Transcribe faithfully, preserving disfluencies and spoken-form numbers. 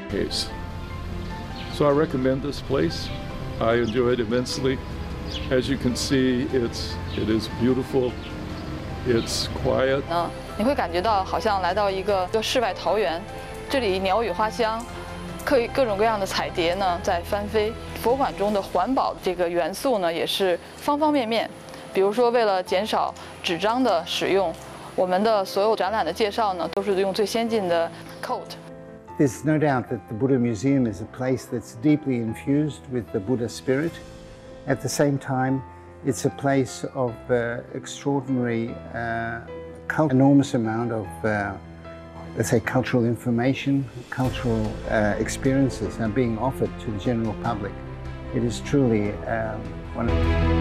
pace. So I recommend this place. I enjoy it immensely. As you can see, it's it is beautiful. It's quiet. 嗯，你会感觉到好像来到一个个世外桃源，这里鸟语花香，各各种各样的彩蝶呢在翻飞。佛馆中的环保这个元素呢也是方方面面。比如说，为了减少纸张的使用，我们的所有展览的介绍呢都是用最先进的 coat。 There's no doubt that the Buddha Museum is a place that's deeply infused with the Buddha spirit. At the same time, it's a place of uh, extraordinary, uh, enormous amount of, uh, let's say, cultural information, cultural uh, experiences are being offered to the general public. It is truly um, one of